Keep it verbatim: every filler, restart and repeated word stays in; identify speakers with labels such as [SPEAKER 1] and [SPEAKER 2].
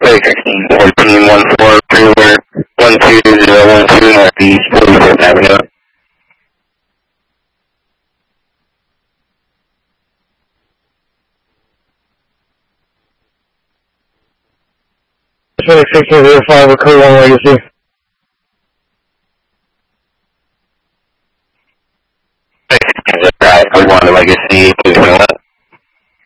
[SPEAKER 1] sixteen fourteen one four, Freeware one two zero one two, Northeast forty-fourth Avenue.
[SPEAKER 2] sixteen zero five, with code one Legacy.
[SPEAKER 1] sixteen zero five, code one Legacy, please go on.